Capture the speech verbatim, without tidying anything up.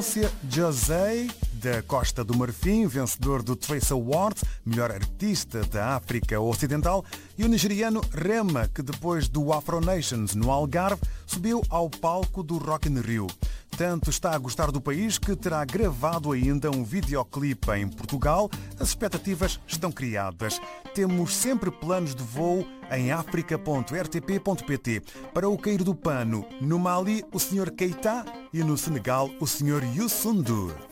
José, da Costa do Marfim, vencedor do Trace Award, melhor artista da África Ocidental, e o nigeriano Rema, que depois do Afro Nations no Algarve, subiu ao palco do Rock in Rio. Tanto está a gostar do país que terá gravado ainda um videoclipe em Portugal. As expectativas estão criadas. Temos sempre planos de voo em africa ponto r t p ponto p t. Para o cair do pano, no Mali, o senhor Keita e no Senegal, o senhor Youssou N'Dour.